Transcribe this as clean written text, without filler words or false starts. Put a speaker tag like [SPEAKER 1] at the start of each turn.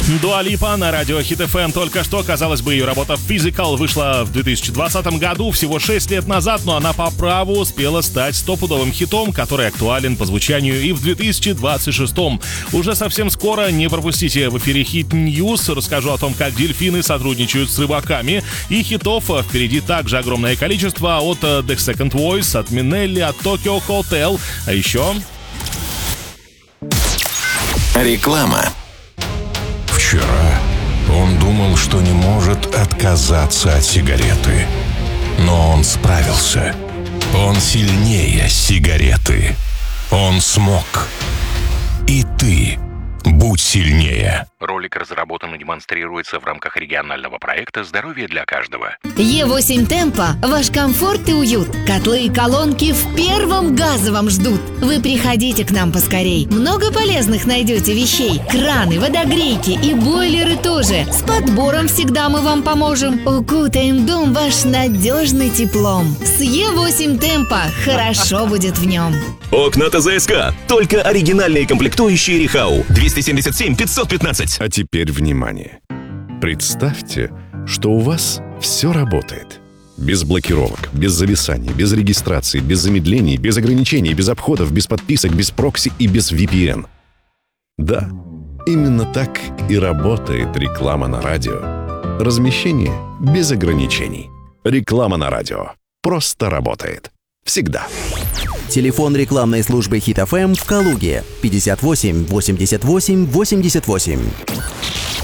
[SPEAKER 1] Дуа Липа на радио Hit FM только что. Казалось бы, ее работа Physical вышла в 2020 году, всего 6 лет назад, но она по праву успела стать стопудовым хитом, который актуален по звучанию и в 2026. Уже совсем скоро не пропустите в эфире Hit News. Расскажу о том, как дельфины сотрудничают с рыбаками. И хитов впереди также огромное количество от The Second Voice, от Минелли, от Tokyo Hotel. А еще...
[SPEAKER 2] Реклама.
[SPEAKER 3] Вчера он думал, что не может отказаться от сигареты. Но он справился. Он сильнее сигареты. Он смог. И ты будь сильнее.
[SPEAKER 4] Ролик разработан и демонстрируется в рамках регионального проекта «Здоровье для каждого».
[SPEAKER 5] Е8 Темпо. Ваш комфорт и уют. Котлы и колонки в первом газовом ждут. Вы приходите к нам поскорей. Много полезных найдете вещей. Краны, водогрейки и бойлеры тоже. С подбором всегда мы вам поможем. Укутаем дом ваш надежный теплом. С Е8 Темпо хорошо будет в нем.
[SPEAKER 6] Окна ТЗСК. Только оригинальные комплектующие Рихау. 277 515.
[SPEAKER 7] А теперь внимание. Представьте, что у вас все работает. Без блокировок, без зависаний, без регистрации, без замедлений, без ограничений, без обходов, без подписок, без прокси и без VPN. Да, именно так и работает реклама на радио. Размещение без ограничений. Реклама на радио просто работает. Всегда.
[SPEAKER 8] Телефон рекламной службы Hit FM в Калуге 58 88 88.